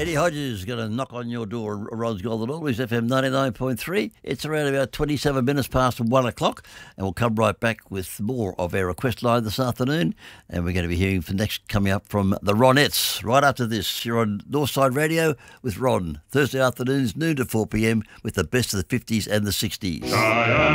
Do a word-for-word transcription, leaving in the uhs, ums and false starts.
Eddie Hodges is going to knock on your door. Ron's Golden Always, F M ninety-nine point three. It's around about twenty-seven minutes past one o'clock, and we'll come right back with more of our request line this afternoon. And we're going to be hearing from next coming up from the Ronettes. Right after this, you're on Northside Radio with Ron. Thursday afternoons, noon to four p.m. with the best of the fifties and the sixties.